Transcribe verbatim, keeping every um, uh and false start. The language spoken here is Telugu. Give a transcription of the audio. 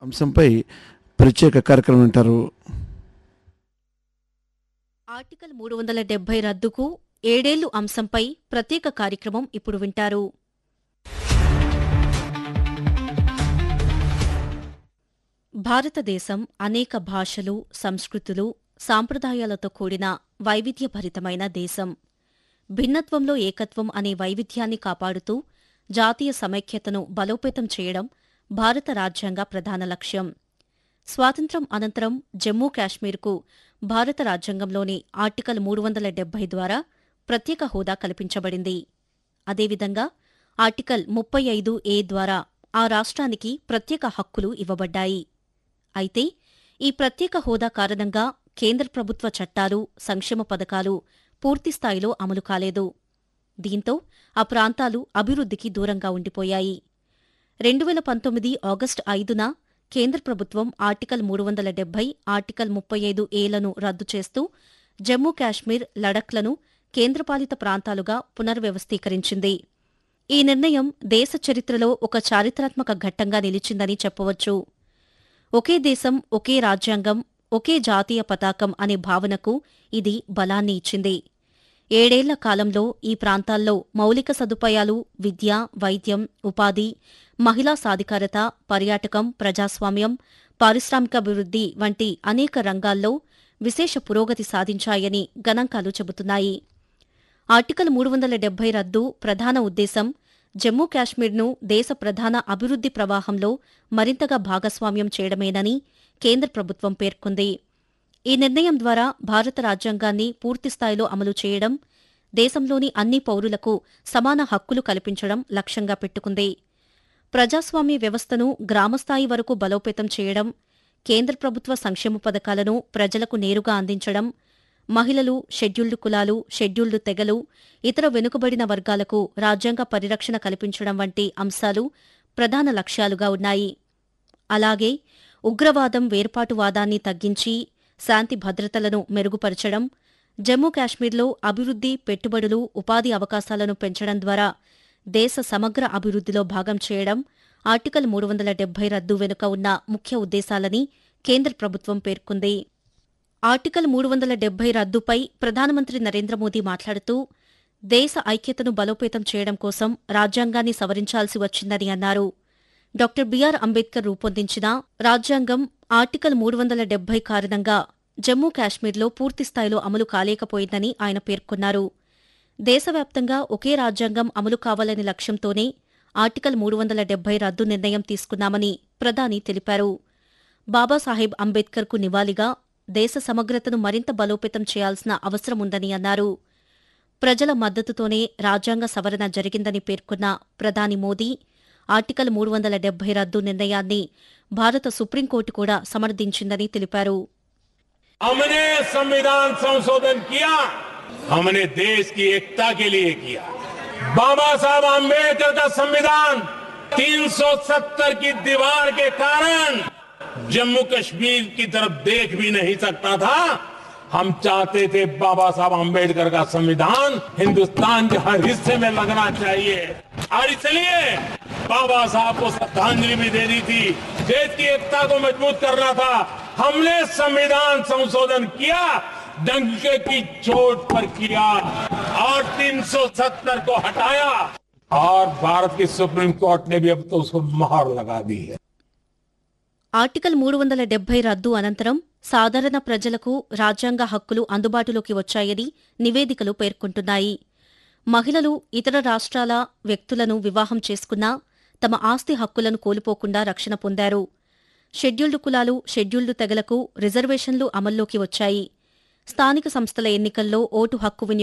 అంశంపై ప్రత్యేక కార్యక్రమం వింటారు. ఆర్టికల్ మూడు వందల డెబ్బై రద్దుకు ఏడేళ్లు అంశంపై ప్రత్యేక కార్యక్రమం ఇప్పుడు వింటారు. భారతదేశం అనేక భాషలు, సంస్కృతులు, సాంప్రదాయాలతో కూడిన వైవిధ్యభరితమైన దేశం. భిన్నత్వంలో ఏకత్వం అనే వైవిధ్యాన్ని కాపాడుతూ జాతీయ సమైక్యతను బలోపేతం చేయడం భారత రాజ్యాంగ ప్రధాన లక్ష్యం. స్వాతంత్ర్యం అనంతరం జమ్మూ కాశ్మీర్కు భారత రాజ్యాంగంలోని ఆర్టికల్ మూడు వందల డెబ్బై ద్వారా ప్రత్యేక హోదా కల్పించబడింది. అదేవిధంగా ఆర్టికల్ ముప్పై ఐదు ఏ ద్వారా ఆ రాష్ట్రానికి ప్రత్యేక హక్కులు ఇవ్వబడ్డాయి. అయితే ఈ ప్రత్యేక హోదా కారణంగా కేంద్ర ప్రభుత్వ చట్టాలు, సంక్షేమ పథకాలు పూర్తిస్థాయిలో అమలు కాలేదు. దీంతో ఆ ప్రాంతాలు అభివృద్ధికి దూరంగా ఉండిపోయాయి. రెండు వేల పంతొమ్మిది ఆగస్టు ఐదున కేంద్ర ప్రభుత్వం ఆర్టికల్ మూడు వందల డెబ్బై, ఆర్టికల్ ముప్పై ఐదు ఏలను రద్దు చేస్తూ జమ్మూ కాశ్మీర్, లడఖ్లను కేంద్రపాలిత ప్రాంతాలుగా పునర్వ్యవస్థీకరించింది. ఈ నిర్ణయం దేశ చరిత్రలో ఒక చారిత్రాత్మక ఘట్టంగా నిలిచిందని చెప్పవచ్చు. ఒకే దేశం, ఒకే రాజ్యాంగం, ఒకే జాతీయ పతాకం అనే భావనకు ఇది బలాన్ని ఇచ్చింది. ఏడేళ్ల కాలంలో ఈ ప్రాంతాల్లో మౌలిక సదుపాయాలు, విద్య, వైద్యం, ఉపాధి, మహిళా సాధికారత, పర్యాటకం, ప్రజాస్వామ్యం, పారిశ్రామికాభివృద్ధి వంటి అనేక రంగాల్లో విశేష పురోగతి సాధించాయని గణాంకాలు చెబుతున్నాయి. ఆర్టికల్ మూడు వందల డెబ్బై రద్దు ప్రధాన ఉద్దేశం జమ్మూ కాశ్మీర్ను దేశ ప్రధాన అభివృద్ధి ప్రవాహంలో మరింతగా భాగస్వామ్యం చేయడమేనని కేంద్ర ప్రభుత్వం పేర్కొంది. ఈ నిర్ణయం ద్వారా భారత రాజ్యాంగాన్ని పూర్తిస్థాయిలో అమలు చేయడం, దేశంలోని అన్ని పౌరులకు సమాన హక్కులు కల్పించడం లక్ష్యంగా పెట్టుకుంది. ప్రజాస్వామ్య వ్యవస్థను గ్రామస్థాయి వరకు బలోపేతం చేయడం, కేంద్ర ప్రభుత్వ సంక్షేమ పథకాలను ప్రజలకు నేరుగా అందించడం, మహిళలు, షెడ్యూల్డ్ కులాలు, షెడ్యూల్డ్ తెగలు, ఇతర వెనుకబడిన వర్గాలకు రాజ్యాంగ పరిరక్షణ కల్పించడం వంటి అంశాలు ప్రధాన లక్ష్యాలుగా ఉన్నాయి. అలాగే ఉగ్రవాదం, వేర్పాటువాదాన్ని తగ్గించి శాంతి భద్రతలను మెరుగుపరచడం, జమ్మూ కాశ్మీర్లో అభివృద్ధి, పెట్టుబడులు, ఉపాధి అవకాశాలను పెంచడం ద్వారా దేశ సమగ్ర అభివృద్ధిలో భాగం చేయడం ఆర్టికల్ మూడు వందల డెబ్బై రద్దు వెనుక ఉన్న ముఖ్య ఉద్దేశాలని కేంద్ర ప్రభుత్వం పేర్కొంది. ఆర్టికల్ మూడు వందల డెబ్బై రద్దుపై ప్రధానమంత్రి నరేంద్ర మోదీ మాట్లాడుతూ దేశ ఐక్యతను బలోపేతం చేయడం కోసం రాజ్యాంగాన్ని సవరించాల్సి వచ్చిందని అన్నారు. డాక్టర్ బిఆర్ అంబేద్కర్ రూపొందించిన రాజ్యాంగం ఆర్టికల్ మూడు వందల డెబ్బై కారణంగా జమ్మూ కాశ్మీర్లో పూర్తిస్థాయిలో అమలు కాలేకపోయిందని ఆయన పేర్కొన్నారు. దేశవ్యాప్తంగా ఒకే రాజ్యాంగం అమలు కావాలనే లక్ష్యంతోనే ఆర్టికల్ మూడు వందల డెబ్బై రద్దు నిర్ణయం తీసుకున్నామని ప్రధాని తెలిపారు. బాబాసాహెబ్ అంబేద్కర్కు నివాళిగా దేశ సమగ్రతను మరింత బలోపేతం చేయాల్సిన అవసరముందని అన్నారు. ప్రజల మద్దతుతోనే రాజ్యాంగ సవరణ జరిగిందని పేర్కొన్న ప్రధాని మోదీ ఆర్టికల్ మూడు వందల డెబ్బై రద్దు నిర్ణయాన్ని భారత సుప్రీంకోర్టు కూడా సమర్థించిందని తెలిపారు. हमने संविधान संशोधन किया, हमने देश की एकता के लिए किया. बाबा साहब आम्बेडकर का संविधान तीन सौ सत्तर की दीवार के कारण जम्मू कश्मीर की तरफ देख भी नहीं सकता था. हम चाहते थे बाबा साहब आम्बेडकर का संविधान हिंदुस्तान के हर हिस्से में लगना चाहिए और इसलिए बाबा साहब को श्रद्धांजलि भी देनी थी, देश की एकता को मजबूत करना था. हमने संविधान संशोधन किया, डंके की चोट पर किया और तीन सौ सत्तर को हटाया और भारत की सुप्रीम कोर्ट ने भी अब तो उसको मोहर लगा दी है. ఆర్టికల్ మూడు వందల డెబ్బై రద్దు అనంతరం సాధారణ ప్రజలకు రాజ్యాంగ హక్కులు అందుబాటులోకి వచ్చాయని నివేదికలు పేర్కొంటున్నాయి. మహిళలు ఇతర రాష్ట్రాల వ్యక్తులను వివాహం చేసుకున్నా తమ ఆస్తి హక్కులను కోల్పోకుండా రక్షణ పొందారు. షెడ్యూల్డ్ కులాలు, షెడ్యూల్డ్ తెగలకు రిజర్వేషన్లు అమల్లోకి వచ్చాయి. స్థానిక సంస్థల ఎన్నికల్లో ఓటు హక్కు వినియోగం